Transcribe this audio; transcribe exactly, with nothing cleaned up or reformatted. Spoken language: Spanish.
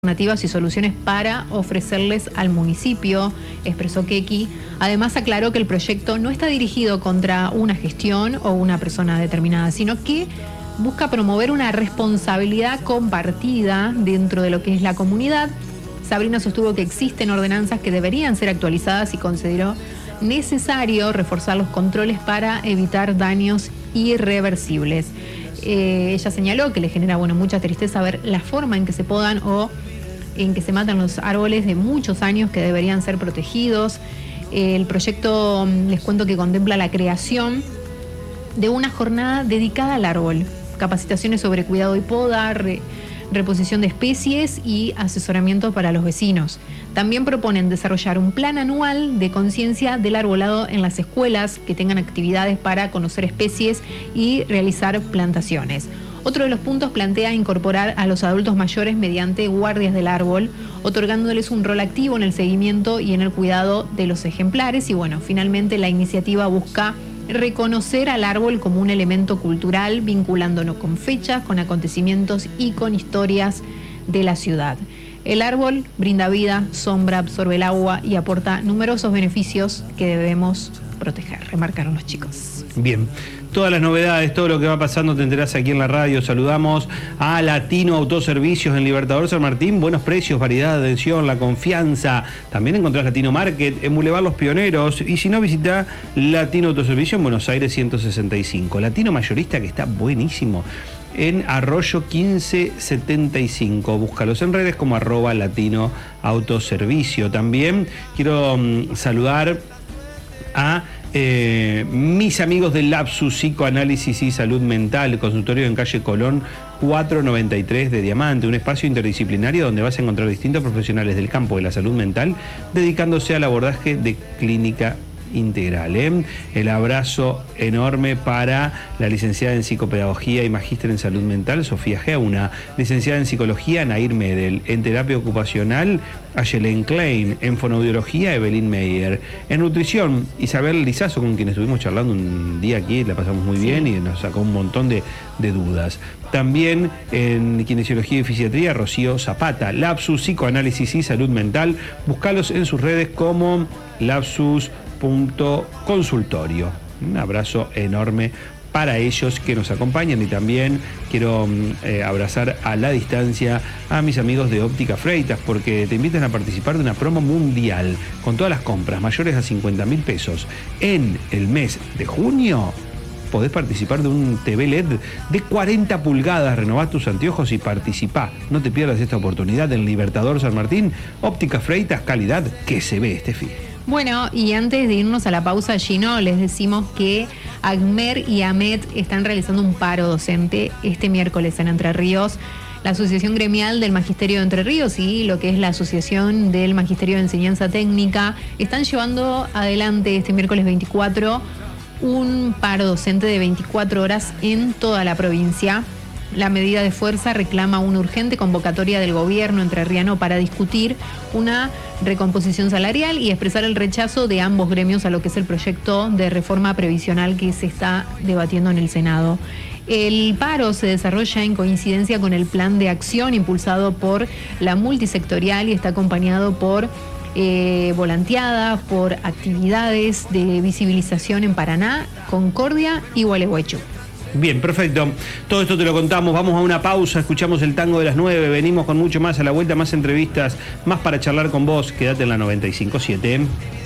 alternativas y soluciones para ofrecerles al municipio, expresó Keki. Además aclaró que el proyecto no está dirigido contra una gestión o una persona determinada, sino que busca promover una responsabilidad compartida dentro de lo que es la comunidad. Sabrina sostuvo que existen ordenanzas que deberían ser actualizadas y consideró necesario reforzar los controles para evitar daños irreversibles. Eh, ella señaló que le genera bueno, mucha tristeza ver la forma en que se podan o en que se matan los árboles de muchos años que deberían ser protegidos. Eh, el proyecto, les cuento que contempla la creación de una jornada dedicada al árbol, capacitaciones sobre cuidado y poda, re, reposición de especies y asesoramiento para los vecinos. También proponen desarrollar un plan anual de conciencia del arbolado en las escuelas que tengan actividades para conocer especies y realizar plantaciones. Otro de los puntos plantea incorporar a los adultos mayores mediante guardias del árbol, otorgándoles un rol activo en el seguimiento y en el cuidado de los ejemplares. Y bueno, finalmente la iniciativa busca reconocer al árbol como un elemento cultural, vinculándonos con fechas, con acontecimientos y con historias de la ciudad. El árbol brinda vida, sombra, absorbe el agua y aporta numerosos beneficios que debemos proteger, remarcaron los chicos. Bien, todas las novedades, todo lo que va pasando te enterás aquí en la radio. Saludamos a Latino Autoservicios en Libertador San Martín. Buenos precios, variedad, atención, la confianza. También encontrás Latino Market en Boulevard Los Pioneros. Y si no, visita Latino Autoservicio en Buenos Aires ciento sesenta y cinco. Latino Mayorista, que está buenísimo, en Arroyo quince setenta y cinco. Búscalos en redes como arroba Latino Autoservicio. También quiero um, saludar a eh, mis amigos del Lapsus Psicoanálisis y Salud Mental, consultorio en calle Colón cuatrocientos noventa y tres de Diamante, un espacio interdisciplinario donde vas a encontrar distintos profesionales del campo de la salud mental dedicándose al abordaje de clínica integral. ¿eh? El abrazo enorme para la licenciada en psicopedagogía y magíster en salud mental, Sofía Geuna, licenciada en psicología, Nair Medel, en terapia ocupacional, Ayelen Klein, en fonoaudiología, Evelyn Meyer, en nutrición, Isabel Lizazo, con quien estuvimos charlando un día aquí, la pasamos muy bien y nos sacó un montón de, de dudas. También en kinesiología y fisiatría, Rocío Zapata. Lapsus Psicoanálisis y Salud Mental, buscalos en sus redes como Lapsus punto consultorio. Un abrazo enorme para ellos que nos acompañan y también quiero eh, abrazar a la distancia a mis amigos de Óptica Freitas porque te invitan a participar de una promo mundial con todas las compras mayores a cincuenta mil pesos en el mes de junio. Podés participar de un T V L E D de cuarenta pulgadas, renová tus anteojos y participá. No te pierdas esta oportunidad en Libertador San Martín. Óptica Freitas, calidad que se ve, Estefi. Bueno, y antes de irnos a la pausa, Gino, les decimos que ACMER y AMET están realizando un paro docente este miércoles en Entre Ríos. La Asociación Gremial del Magisterio de Entre Ríos y lo que es la Asociación del Magisterio de Enseñanza Técnica están llevando adelante este miércoles veinticuatro un paro docente de veinticuatro horas en toda la provincia. La medida de fuerza reclama una urgente convocatoria del gobierno entrerriano para discutir una recomposición salarial y expresar el rechazo de ambos gremios a lo que es el proyecto de reforma previsional que se está debatiendo en el Senado. El paro se desarrolla en coincidencia con el plan de acción impulsado por la multisectorial y está acompañado por eh, volanteadas, por actividades de visibilización en Paraná, Concordia y Gualeguaychú. Bien, perfecto. Todo esto te lo contamos. Vamos a una pausa, escuchamos el tango de las nueve. Venimos con mucho más a la vuelta, más entrevistas, más para charlar con vos. Quédate en la noventa y cinco punto siete.